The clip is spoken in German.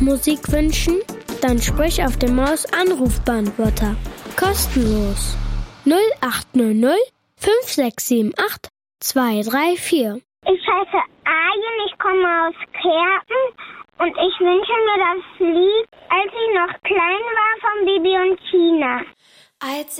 Musik wünschen? Dann sprich auf dem Maus-Anrufbeantworter. Kostenlos. 0800 5678 234. Ich heiße Arjen, ich komme aus Kerpen und ich wünsche mir das Lied, als ich noch klein war, von Bibi und Tina. Als